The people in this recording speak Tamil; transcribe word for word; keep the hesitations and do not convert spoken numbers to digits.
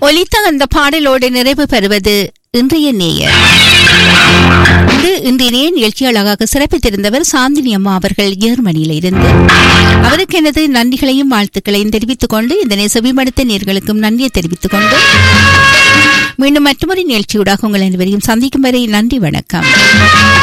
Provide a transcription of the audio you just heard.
ஒலித்த அந்த பாடலோடு நிறைவு பெறுவது இன்றைய நேயர். இன்றைய நேயர் நிகழ்ச்சி அழகாக சிறப்பித்திருந்தவர் சாந்தினி அம்மா அவர்கள் ஜெர்மனியில் இருந்து. அவருக்கு எனது நன்றிகளையும் வாழ்த்துக்களையும் தெரிவித்துக் கொண்டு இந்த செவிமடுத்த நேயர்களுக்கும் நன்றியை தெரிவித்துக் கொண்டு மீண்டும் மற்றொரு நிகழ்ச்சியூடாக உங்கள் அனைவரையும் சந்திக்கும் வரை நன்றி, வணக்கம்.